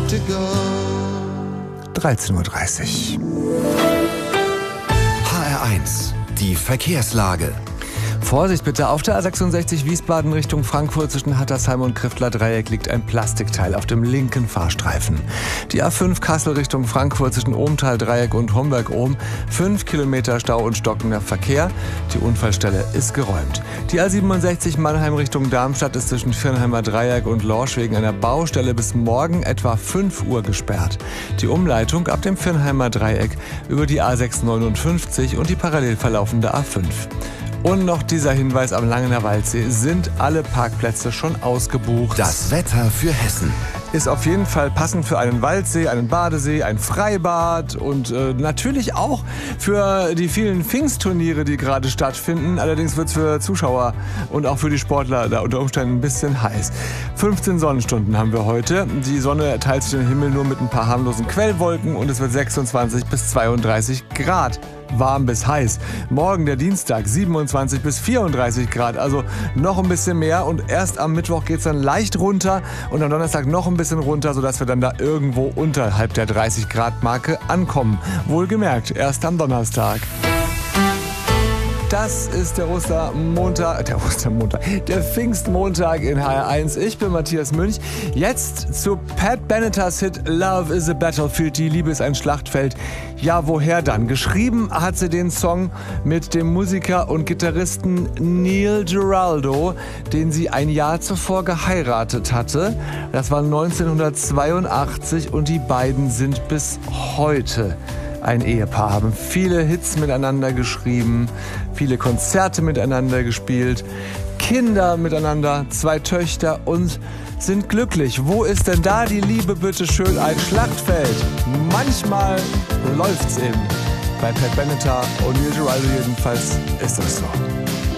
to go. 13:30 Uhr. HR1, die Verkehrslage. Vorsicht bitte, auf der A66 Wiesbaden Richtung Frankfurt zwischen Hattersheim und Kriftler Dreieck liegt ein Plastikteil auf dem linken Fahrstreifen. Die A5 Kassel Richtung Frankfurt zwischen Ohmtal Dreieck und Homberg-Ohm 5 Kilometer Stau und stockender Verkehr. Die Unfallstelle ist geräumt. Die A67 Mannheim Richtung Darmstadt ist zwischen Firnheimer Dreieck und Lorsch wegen einer Baustelle bis morgen etwa 5 Uhr gesperrt. Die Umleitung ab dem Firnheimer Dreieck über die A659 und die parallel verlaufende A5. Und noch dieser Hinweis: am Langener Waldsee sind alle Parkplätze schon ausgebucht. Das Wetter für Hessen. Ist auf jeden Fall passend für einen Waldsee, einen Badesee, ein Freibad und natürlich auch für die vielen Pfingstturniere, die gerade stattfinden. Allerdings wird es für Zuschauer und auch für die Sportler da unter Umständen ein bisschen heiß. 15 Sonnenstunden haben wir heute. Die Sonne teilt sich den Himmel nur mit ein paar harmlosen Quellwolken und es wird 26 bis 32 Grad. Warm bis heiß. Morgen der Dienstag 27 bis 34 Grad, also noch ein bisschen mehr und erst am Mittwoch geht es dann leicht runter und am Donnerstag noch ein bisschen runter, sodass wir dann da irgendwo unterhalb der 30 Grad Marke ankommen. Wohlgemerkt, erst am Donnerstag. Das ist der Pfingstmontag in HR1. Ich bin Matthias Münch. Jetzt zu Pat Beneters Hit Love is a Battlefield. Die Liebe ist ein Schlachtfeld. Ja, woher dann? Geschrieben hat sie den Song mit dem Musiker und Gitarristen Neil Giraldo, den sie ein Jahr zuvor geheiratet hatte. Das war 1982 und die beiden sind bis heute ein Ehepaar, haben viele Hits miteinander geschrieben, viele Konzerte miteinander gespielt, Kinder miteinander, 2 Töchter und sind glücklich. Wo ist denn da die Liebe, bitte schön? Ein Schlachtfeld. Manchmal läuft's eben. Bei Pat Benatar und Neil Giraldo jedenfalls ist das so.